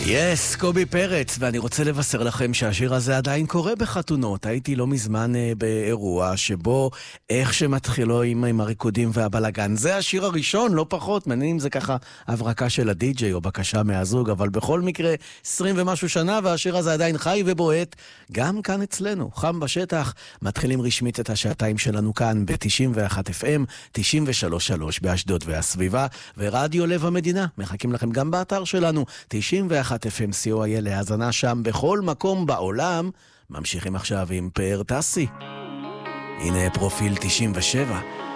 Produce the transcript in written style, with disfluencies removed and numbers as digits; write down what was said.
יס, קובי פרץ, ואני רוצה לבשר לכם שהשיר הזה עדיין קורה בחתונות. הייתי לא מזמן באירוע שבו איך שמתחילו עם הריקודים והבלגן. זה השיר הראשון, לא פחות, מעניין אם זה ככה הברקה של הדי-ג'יי או בקשה מהזוג, אבל בכל מקרה 20 ומשהו שנה והשיר הזה עדיין חי ובועט. גם כאן אצלנו, חם בשטח, מתחילים רשמית את השעתיים שלנו כאן ב-91 FM, 93.3 באשדוד והסביבה, ורדיו לב המדינה. מחכים לכם גם באתר שלנו, 91 FM COIL להאזנה שם בכל מקום בעולם. ממשיכים עכשיו עם פאר טסי. הנה פרופיל 97.